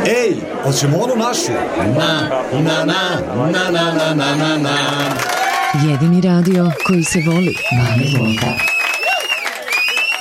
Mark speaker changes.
Speaker 1: Ej, hoćemo onu našu?
Speaker 2: Jedini radio koji se voli. Bane Volka.